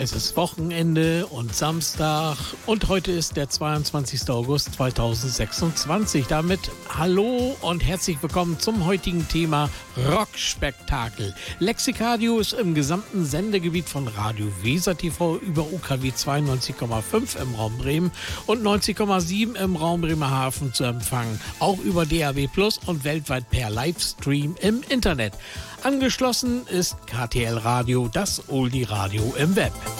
Es ist Wochenende und Samstag und heute ist der 22. August 2026. Damit hallo und herzlich willkommen zum heutigen Thema Rockspektakel. Lexikadio ist im gesamten Sendegebiet von Radio Weser TV über UKW 92,5 im Raum Bremen und 90,7 im Raum Bremerhaven zu empfangen. Auch über DAB+ und weltweit per Livestream im Internet. Angeschlossen ist KTL Radio, das Oldie Radio im Web.